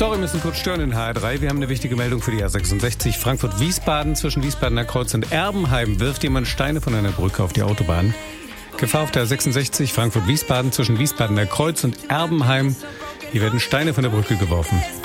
Sorry, müssen kurz stören in HR3. Wir haben eine wichtige Meldung für die A66. Frankfurt-Wiesbaden zwischen Wiesbadener Kreuz und Erbenheim wirft jemand Steine von einer Brücke auf die Autobahn. Gefahr auf der A66 Frankfurt-Wiesbaden zwischen Wiesbadener Kreuz und Erbenheim. Hier werden Steine von der Brücke geworfen.